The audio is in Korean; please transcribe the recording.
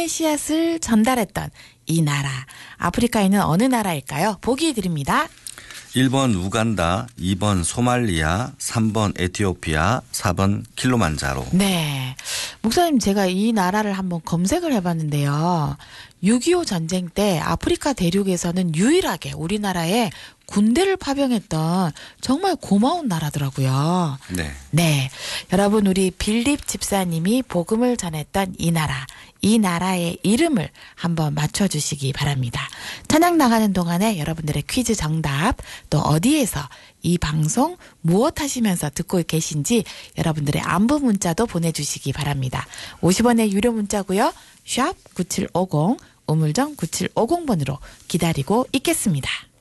복음의 씨앗을 전달했던 이 나라. 아프리카에 있는 어느 나라일까요? 보기 드립니다. 1번 우간다, 2번 소말리아, 3번 에티오피아, 4번 킬로만자로. 네. 목사님, 제가 이 나라를 한번 검색을 해봤는데요. 6.25 전쟁 때 아프리카 대륙에서는 유일하게 우리나라에 군대를 파병했던 정말 고마운 나라더라고요. 네. 네. 여러분, 우리 빌립 집사님이 복음을 전했던 이 나라, 이 나라의 이름을 한번 맞춰주시기 바랍니다. 찬양 나가는 동안에 여러분들의 퀴즈 정답, 또 어디에서 이 방송 무엇 하시면서 듣고 계신지 여러분들의 안부 문자도 보내주시기 바랍니다. 50원의 유료 문자고요. 샵 9750, 우물정 9750번으로 기다리고 있겠습니다.